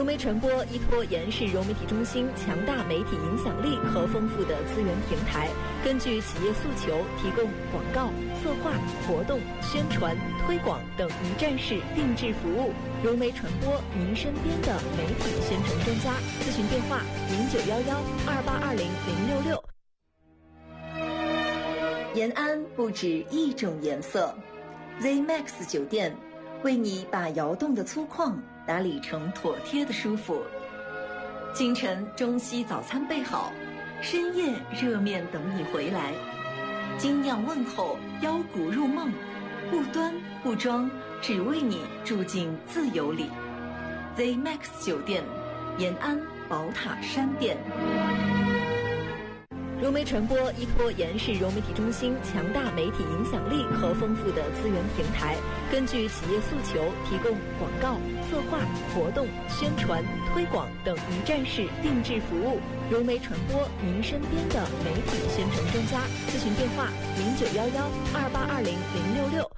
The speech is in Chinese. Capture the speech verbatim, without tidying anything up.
媒传播依托延世融媒体中心强大媒体影响力和丰富的资源平台，根据企业诉求提供广告、策划、活动、宣传、推广等一站式定制服务。融媒传播，您身边的媒体宣传专家。咨询电话：零九幺幺二八二零零六六。延安不止一种颜色 ，Z Max 酒店为你把窑洞的粗犷打理成妥帖的舒服。清晨中西早餐备好，深夜热面等你回来。精酿问候，邀骨入梦，不端不装，只为你住进自由里。Z Max 酒店，延安宝塔山店。融媒传播依托延世融媒体中心强大媒体影响力和丰富的资源平台，根据企业诉求提供广告、策划、活动、宣传、推广等一站式定制服务。融媒传播，您身边的媒体宣传专家。咨询电话：零九幺幺二八二零零六六。